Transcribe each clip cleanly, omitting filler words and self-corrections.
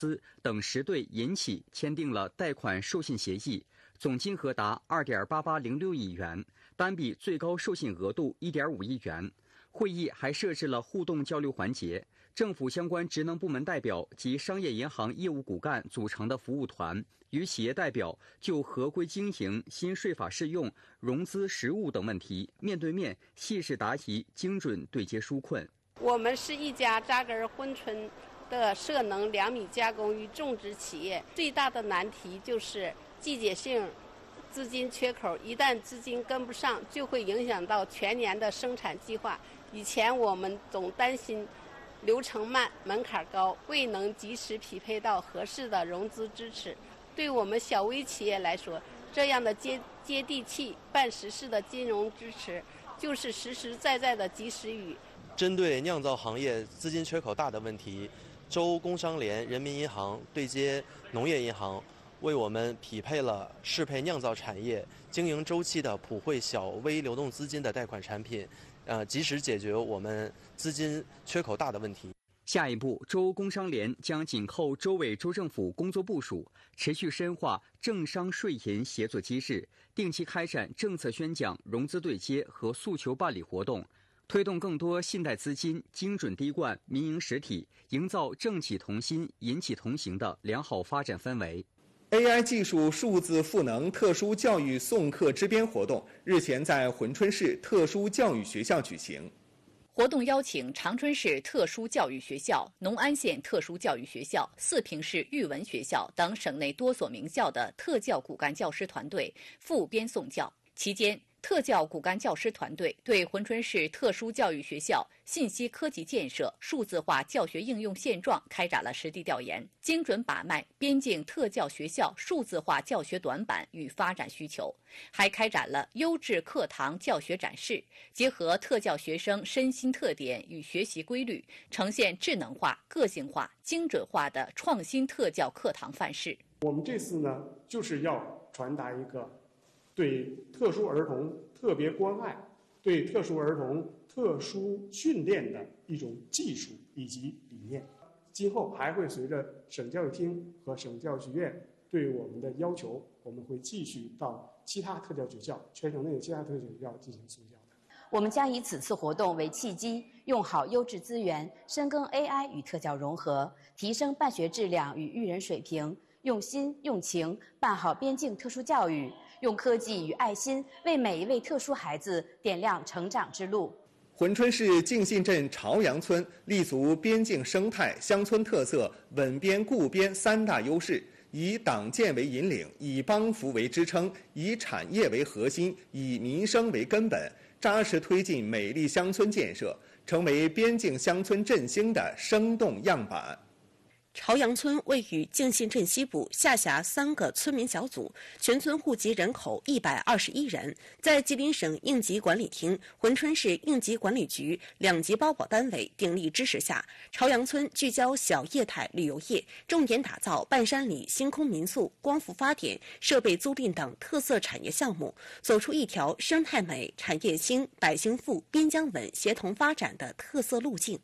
等10对银企签订了贷款授信协议，总金额达2.8806亿元，单笔最高授信额度1.5亿元。会议还设置了互动交流环节，政府相关职能部门代表及商业银行业务骨干组成的服务团，与企业代表就合规经营、新税法适用、融资实务等问题面对面细事答疑，精准对接纾困。 我们是一家扎根珲春的涉农粮米加工与种植企业，最大的难题就是季节性资金缺口，一旦资金跟不上，就会影响到全年的生产计划。以前我们总担心流程慢、门槛高，未能及时匹配到合适的融资支持。对我们小微企业来说，这样的接地气、办实事的金融支持，就是实实在在的及时雨。 针对酿造行业资金缺口大的问题，州工商联、人民银行对接农业银行，为我们匹配了适配酿造产业经营周期的普惠小微流动资金的贷款产品，及时解决我们资金缺口大的问题。 下一步，州工商联将紧扣州委州政府工作部署，持续深化政商税银协作机制，定期开展政策宣讲、融资对接和诉求办理活动，推动更多信贷资金精准滴灌民营实体，营造政企同心、银企同行的良好发展氛围。 AI 技术数字赋能特殊教育送课支边活动日前在珲春市特殊教育学校举行。 活动邀请长春市特殊教育学校、农安县特殊教育学校、四平市育文学校等省内多所名校的特教骨干教师团队赴编送教。期间，特教骨干教师团队对珲春市特殊教育学校信息科技建设、数字化教学应用现状开展了实地调研，精准把脉边境特教学校数字化教学短板与发展需求，还开展了优质课堂教学展示，结合特教学生身心特点与学习规律，呈现智能化、个性化、精准化的创新特教课堂范式。 我们这次呢，就是要传达一个对特殊儿童特别关爱、对特殊儿童特殊训练的一种技术以及理念。今后还会随着省教育厅和省教育学院对我们的要求，我们会继续到其他特教学校、全省内的其他特教学校进行送教的。 我们将以此次活动为契机，用好优质资源，深耕 AI 与特教融合，提升办学质量与育人水平，用心用情办好边境特殊教育，用科技与爱心为每一位特殊孩子点亮成长之路。 珲春市敬信镇朝阳村立足边境生态、乡村特色、稳边固边3大优势，以党建为引领，以帮扶为支撑，以产业为核心，以民生为根本，扎实推进美丽乡村建设，成为边境乡村振兴的生动样板。 朝阳村位于敬信镇西部，下辖3个村民小组，全村户籍人口121人。在吉林省应急管理厅、珲春市应急管理局2级包保单位鼎力支持下，朝阳村聚焦小业态旅游业，重点打造半山里星空民宿、光伏发电、设备租赁等特色产业项目，走出一条生态美、产业兴、百姓富、边疆稳协同发展的特色路径。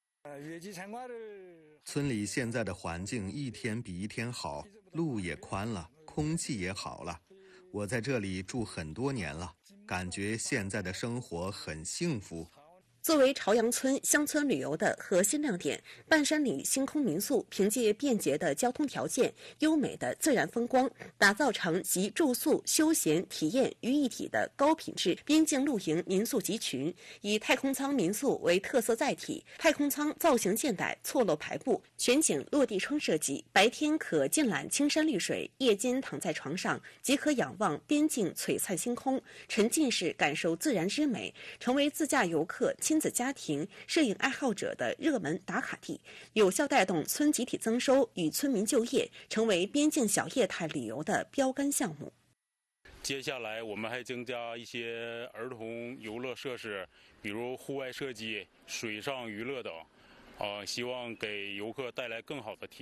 村里现在的环境一天比一天好，路也宽了，空气也好了。我在这里住很多年了，感觉现在的生活很幸福。 作为朝阳村乡村旅游的核心亮点，半山里星空民宿凭借便捷的交通条件、优美的自然风光，打造成集住宿、休闲、体验于一体的高品质边境露营民宿集群。以太空舱民宿为特色载体，太空舱造型现代，错落排布，全景落地窗设计，白天可尽览青山绿水，夜间躺在床上即可仰望边境璀璨星空，沉浸式感受自然之美，成为自驾游客、亲子家庭、摄影爱好者的热门打卡地，有效带动村集体增收与村民就业，成为边境小业态旅游的标杆项目。 接下来我们还增加一些儿童游乐设施，比如户外射击、水上娱乐等，希望给游客带来更好的体验。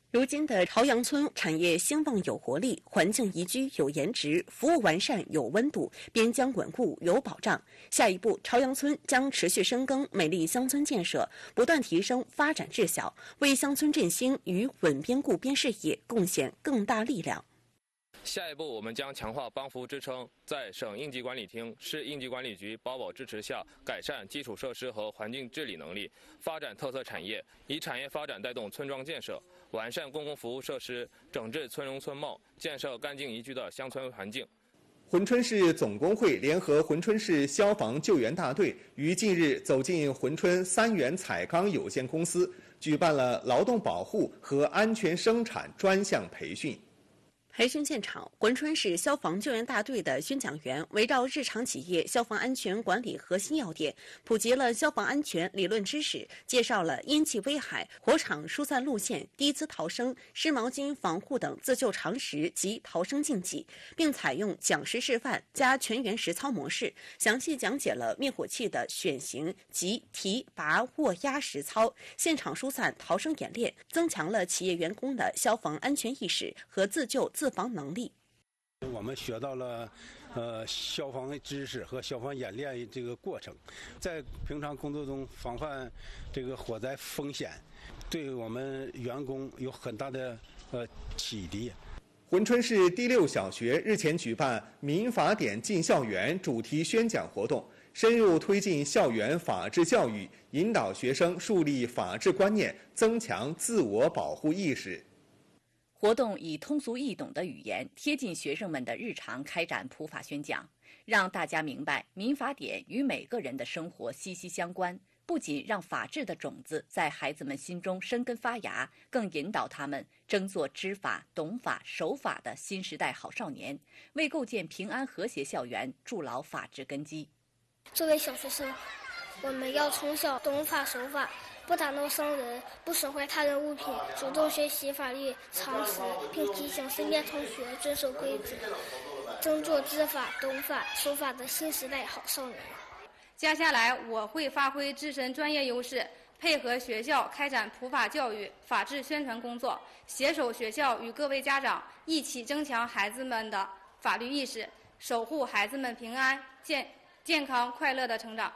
如今的朝阳村产业兴旺有活力，环境宜居有颜值，服务完善有温度，边疆稳固有保障。下一步，朝阳村将持续深耕美丽乡村建设，不断提升发展质效，为乡村振兴与稳边固边事业贡献更大力量。 下一步，我们将强化帮扶支撑，在省应急管理厅、市应急管理局包保支持下，改善基础设施和环境治理能力，发展特色产业，以产业发展带动村庄建设，完善公共服务设施，整治村容村貌，建设干净宜居的乡村环境。 珲春市总工会联合珲春市消防救援大队于近日走进珲春三元彩钢有限公司，举办了劳动保护和安全生产专项培训。 培训现场，珲春市消防救援大队的宣讲员围绕日常企业消防安全管理核心要点，普及了消防安全理论知识，介绍了烟气危害、火场疏散路线、低姿逃生、湿毛巾防护等自救常识及逃生禁忌，并采用讲师示范加全员实操模式，详细讲解了灭火器的选型及提拔握压实操、现场疏散逃生演练，增强了企业员工的消防安全意识和自救自防能力。 我们学到了消防知识和消防演练这个过程，在平常工作中防范这个火灾风险，对我们员工有很大的启迪。 珲春市第6小学日前举办民法典进校园主题宣讲活动，深入推进校园法治教育，引导学生树立法治观念，增强自我保护意识。 活动以通俗易懂的语言，贴近学生们的日常开展普法宣讲，让大家明白民法典与每个人的生活息息相关，不仅让法治的种子在孩子们心中生根发芽，更引导他们争做知法、懂法、守法的新时代好少年，为构建平安和谐校园筑牢法治根基。 作为小学生，我们要从小懂法守法，不打闹伤人，不损坏他人物品，主动学习法律常识，并提醒身边同学遵守规则，争做知法、懂法、守法的新时代好少年。 接下来我会发挥自身专业优势，配合学校开展普法教育、法治宣传工作，携手学校与各位家长一起增强孩子们的法律意识，守护孩子们平安、健康、快乐的成长。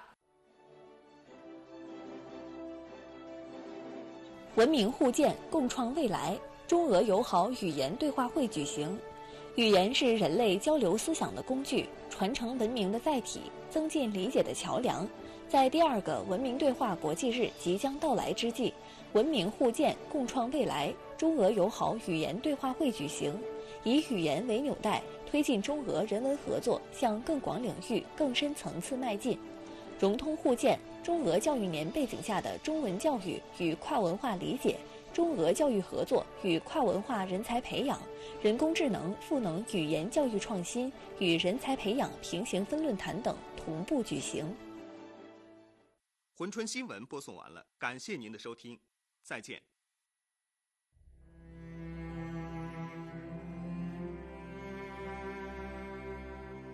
文明互鉴，共创未来。中俄友好语言对话会举行。语言是人类交流思想的工具，传承文明的载体，增进理解的桥梁。在第2个文明对话国际日即将到来之际，文明互鉴，共创未来中俄友好语言对话会举行，以语言为纽带，推进中俄人文合作向更广领域、更深层次迈进。融通互鉴，中俄教育年背景下的中文教育与跨文化理解，中俄教育合作与跨文化人才培养，人工智能赋能语言教育创新与人才培养平行分论坛等同步举行。 珲春新闻播送完了，感谢您的收听，再见。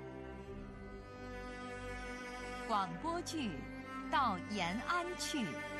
广播剧《到延安去》